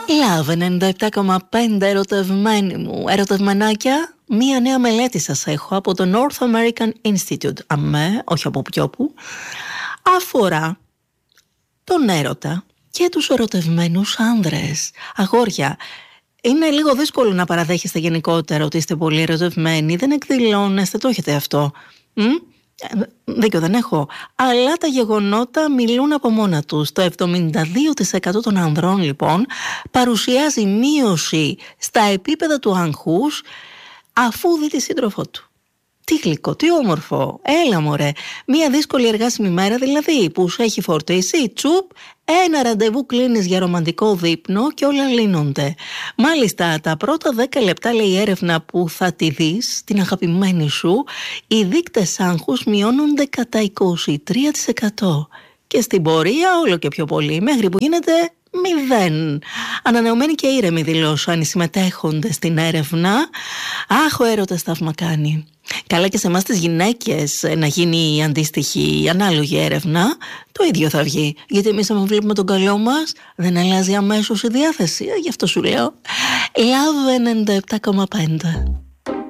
Love 97,5 ερωτευμένοι μου. Ερωτευμενάκια, μία νέα μελέτη σας έχω από το North American Institute. Αμέ, όχι από πιόπου. Αφορά τον έρωτα και τους ερωτευμένους άνδρες. Αγόρια, είναι λίγο δύσκολο να παραδέχεστε γενικότερα ότι είστε πολύ ερωτευμένοι. Δεν εκδηλώνεστε, το έχετε αυτό. Δίκιο δεν έχω. Αλλά τα γεγονότα μιλούν από μόνα τους. Το 72% των ανδρών λοιπόν παρουσιάζει μείωση στα επίπεδα του άγχους αφού δει τη σύντροφό του. Τι γλυκό, τι όμορφο. Έλα μωρέ. Μια δύσκολη εργάσιμη μέρα δηλαδή που σου έχει φορτίσει, τσουπ, ένα ραντεβού κλείνεις για ρομαντικό δείπνο και όλα λύνονται. Μάλιστα τα πρώτα 10 λεπτά, λέει η έρευνα, που θα τη δεις, την αγαπημένη σου, οι δείκτες άγχους μειώνονται κατά 23%. Και στην πορεία όλο και πιο πολύ, μέχρι που γίνεται 0. Ανανεωμένοι και ήρεμοι δηλώσαν οι συμμετέχοντες στην έρευνα. Αχ, ο έρωτας θαύμα κάνει. Καλά και σε εμάς τις γυναίκες να γίνει η αντίστοιχη ανάλογη έρευνα, το ίδιο θα βγει. Γιατί εμείς άμα βλέπουμε τον καλό μας, δεν αλλάζει αμέσως η διάθεση. Γι' αυτό σου λέω Love 97,5.